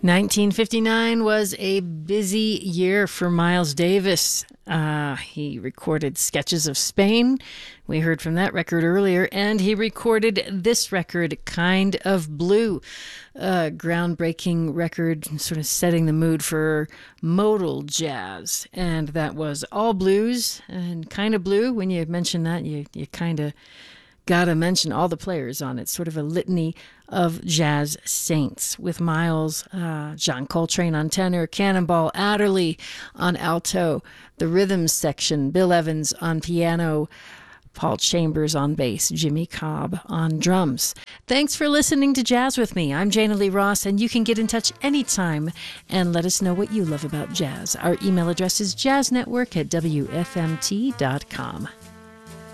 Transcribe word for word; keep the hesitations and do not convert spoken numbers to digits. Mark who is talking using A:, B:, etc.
A: nineteen fifty-nine was a busy year for Miles Davis. Uh, he recorded Sketches of Spain. We heard from that record earlier. And he recorded this record, Kind of Blue, a groundbreaking record sort of setting the mood for modal jazz. And that was all blues and kind of blue. When you mention that, you, you kind of gotta mention all the players on it, sort of a litany of jazz saints, with Miles, uh, John Coltrane on tenor, Cannonball Adderley on alto, the rhythm section, Bill Evans on piano, Paul Chambers on bass, Jimmy Cobb on drums. Thanks for listening to Jazz with me. I'm Jana Lee Ross, and you can get in touch anytime and let us know what you love about jazz. Our email address is jazznetwork at w f m t dot com.